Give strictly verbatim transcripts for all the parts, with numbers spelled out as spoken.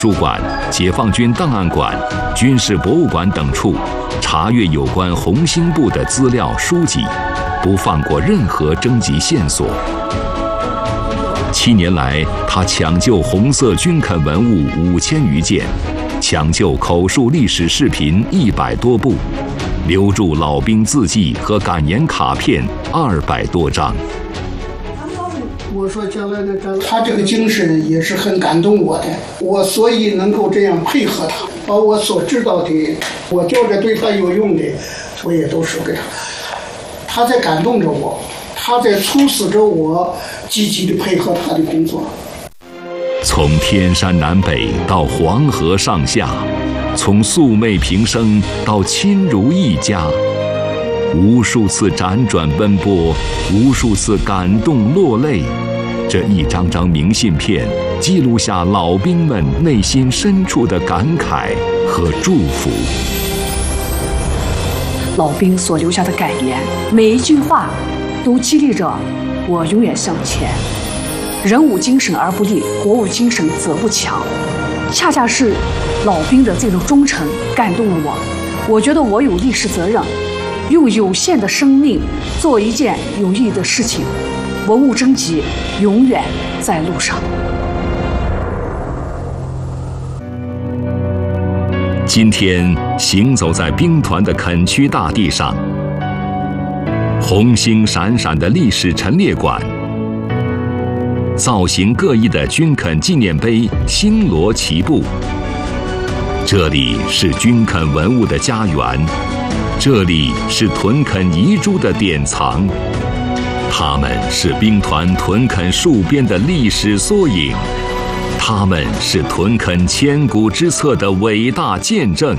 术馆、解放军档案馆、军事博物馆等处查阅有关红星部的资料书籍，不放过任何征集线索。七年来，他抢救红色军垦文物五千余件，抢救口述历史视频一百多部，留住老兵字迹和感言卡片二百多张。 我说将来的战，他这个精神也是很感动我的，我所以能够这样配合他，把我所知道的，我觉着对他有用的，我也都说给他。他在感动着我，他在促使着我积极的配合他的工作。 从天山南北到黄河上下，从素昧平生到亲如一家，无数次辗转奔波，无数次感动落泪。这一张张明信片记录下老兵们内心深处的感慨和祝福。 老兵所留下的感言，每一句话都激励着我永远向前。人无精神而不立，国无精神则不强。恰恰是老兵的这种忠诚感动了我。我觉得我有历史责任，用有限的生命做一件有意义的事情。文物征集永远在路上。 今天行走在兵团的垦区大地上，红星闪闪的历史陈列馆，造型各异的军垦纪念碑星罗棋布。这里是军垦文物的家园，这里是屯垦遗珠的典藏，他们是兵团屯垦戍边的历史缩影，他们是屯垦千古之册的伟大见证。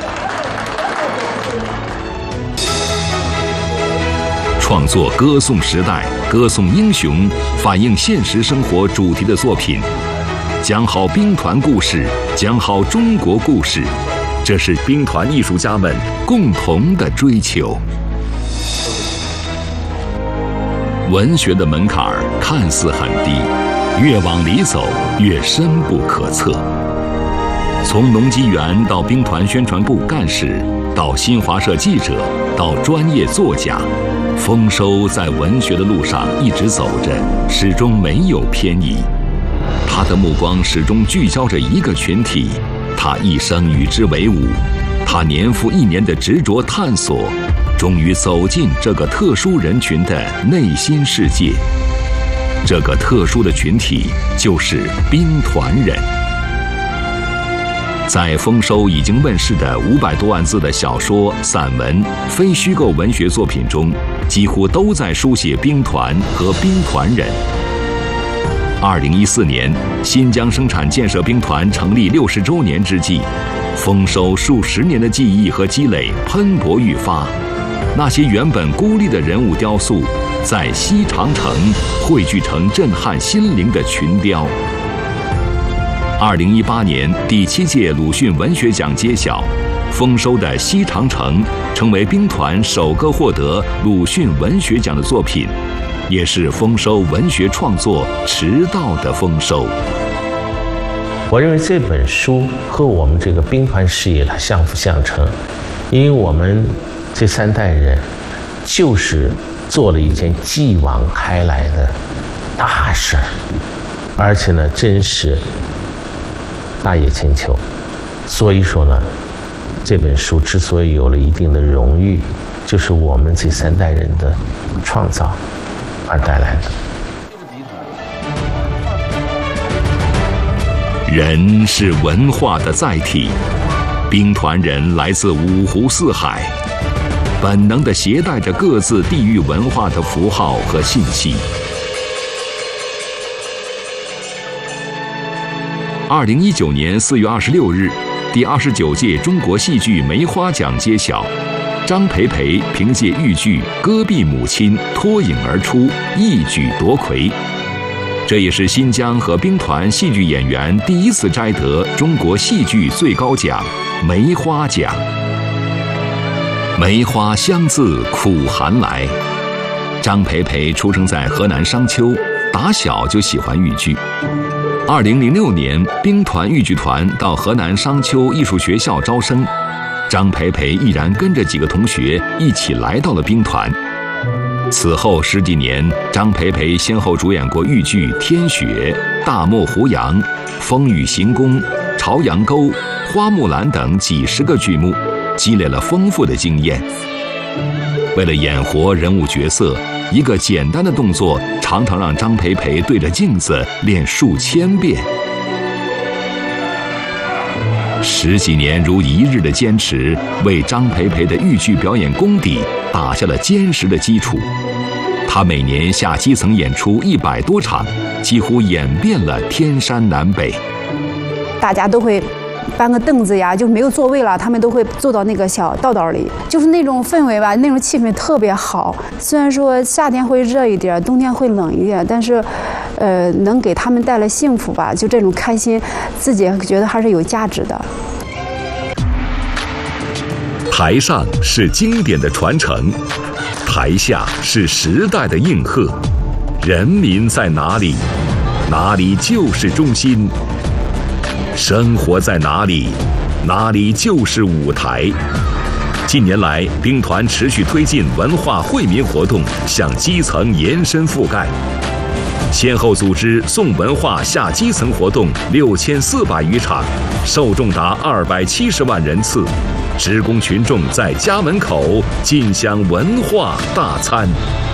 创作歌颂时代、歌颂英雄、反映现实生活主题的作品，讲好兵团故事，讲好中国故事，这是兵团艺术家们共同的追求。文学的门槛儿看似很低，越往里走越深不可测。从农机员到兵团宣传部干事，到新华社记者，到专业作家，丰收在文学的路上一直走着，始终没有偏移。他的目光始终聚焦着一个群体，他一生与之为伍，他年复一年的执着探索，终于走进这个特殊人群的内心世界。这个特殊的群体就是兵团人。在丰收已经问世的五百多万字的小说、散文、非虚构文学作品中，几乎都在书写兵团和兵团人。二零一四年，新疆生产建设兵团成立六十周年之际，丰收数十年的记忆和积累喷薄欲发。那些原本孤立的人物雕塑，在西长城汇聚成震撼心灵的群雕。二零一八年第七届鲁迅文学奖揭晓，丰收的西长城成为兵团首个获得鲁迅文学奖的作品，也是丰收文学创作迟到的丰收。 我认为这本书和我们这个兵团事业它相辅相成，因为我们这三代人就是做了一件继往开来的大事儿，而且呢，真是大业千秋。所以说呢，这本书之所以有了一定的荣誉，就是我们这三代人的创造而带来的。 人是文化的载体，兵团人来自五湖四海，本能地携带着各自地域文化的符号和信息。二零一九年四月二十六日，第二十九届中国戏剧梅花奖揭晓，张培培凭借豫剧《戈壁母亲》脱颖而出，一举夺魁。这也是新疆和兵团戏剧演员第一次摘得中国戏剧最高奖梅花奖。梅花香自苦寒来。张培培出生在河南商丘，打小就喜欢豫剧。 二零零六年，兵团豫剧团到河南商丘艺术学校招生，张培培毅然跟着几个同学一起来到了兵团。此后十几年，张培培先后主演过豫剧《天雪》《大漠胡杨》《风雨行宫》《朝阳沟》《花木兰》等几十个剧目，积累了丰富的经验。为了演活人物角色，一个简单的动作常常让张培培对着镜子练数千遍。十几年如一日的坚持，为张培培的豫剧表演功底打下了坚实的基础。他每年下基层演出一百多场，几乎演遍了天山南北。 大家都会搬个凳子呀，就没有座位了，他们都会坐到那个小道道里，就是那种氛围吧，那种气氛特别好。虽然说夏天会热一点，冬天会冷一点，但是，呃，能给他们带来幸福吧，就这种开心，自己觉得还是有价值的。 台上是经典的传承，台下是时代的应和。人民在哪里，哪里就是中心。生活在哪里，哪里就是舞台。近年来，兵团持续推进文化惠民活动，向基层延伸覆盖，先后组织送文化下基层活动六千四百余场，受众达二百七十万人次，职工群众在家门口尽享文化大餐。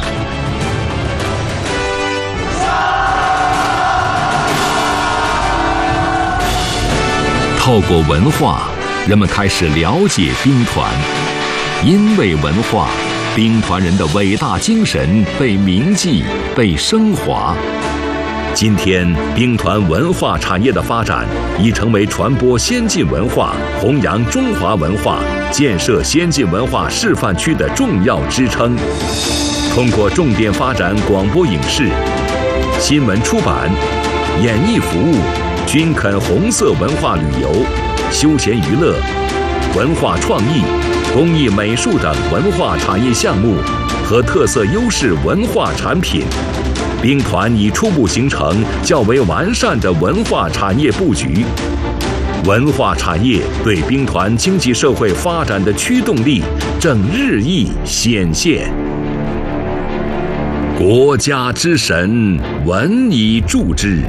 透过文化，人们开始了解兵团，因为文化，兵团人的伟大精神被铭记、被升华。今天，兵团文化产业的发展已成为传播先进文化、弘扬中华文化、建设先进文化示范区的重要支撑。通过重点发展广播影视、新闻出版、演艺服务、均肯红色文化旅游、休闲娱乐、文化创意、工艺美术等文化产业项目和特色优势文化产品，兵团已初步形成较为完善的文化产业布局。文化产业对兵团经济社会发展的驱动力正日益显现。国家之神，文以铸之。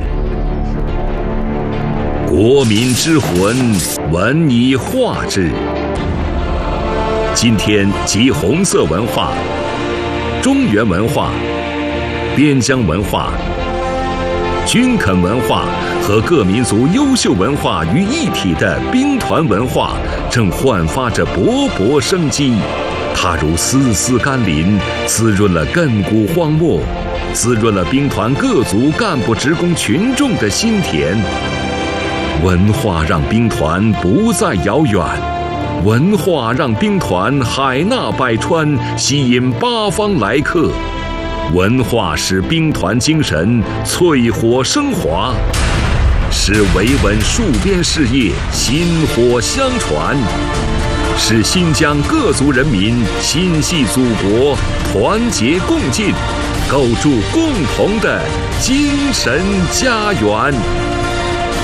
国民之魂，文以化之。今天集红色文化、中原文化、边疆文化、均肯文化和各民族优秀文化于一体的兵团文化，正焕发着勃勃生机。它如丝丝甘霖，滋润了亘古荒漠，滋润了兵团各族干部职工群众的心田。文化让兵团不再遥远，文化让兵团海纳百川，吸引八方来客。文化使兵团精神淬火升华，使维稳戍边事业薪火相传，使新疆各族人民心系祖国，团结共进，构筑共同的精神家园。